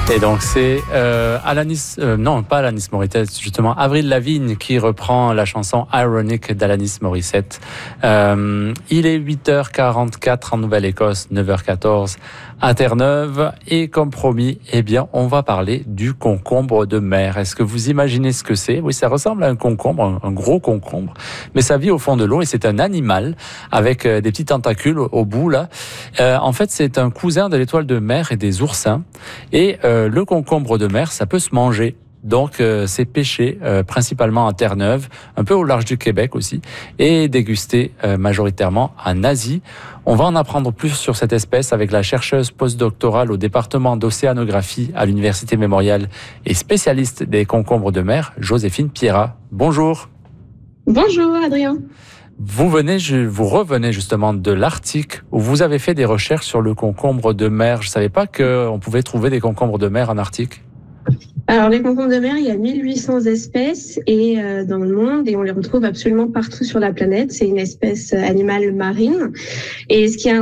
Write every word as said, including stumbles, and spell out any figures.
Et donc c'est euh, Alanis, euh, non pas Alanis Morissette, justement Avril Lavigne qui reprend la chanson Ironic d'Alanis Morissette. Euh, il est huit heures quarante-quatre en Nouvelle-Écosse, neuf heures quatorze à Terre-Neuve, et comme promis, eh bien on va parler du concombre de mer. Est-ce que vous imaginez ce que c'est? Oui, ça ressemble à un concombre, un, un gros concombre, mais ça vit au fond de l'eau et c'est un animal avec euh, des petits tentacules au, au bout là. Euh, en fait, c'est un cousin de l'étoile de mer et des oursins. Et euh, le concombre de mer, ça peut se manger. Donc, euh, c'est pêché euh, principalement à Terre-Neuve, un peu au large du Québec aussi, et dégusté euh, majoritairement en Asie. On va en apprendre plus sur cette espèce avec la chercheuse postdoctorale au département d'océanographie à l'Université Mémorial et spécialiste des concombres de mer, Joséphine Pierrat. Bonjour. Bonjour Adrien. Vous venez, vous revenez justement de l'Arctique où vous avez fait des recherches sur le concombre de mer. Je ne savais pas qu'on pouvait trouver des concombres de mer en Arctique. Alors les concombres de mer, il y a mille huit cents espèces et euh, dans le monde et on les retrouve absolument partout sur la planète. C'est une espèce animale marine et ce qui est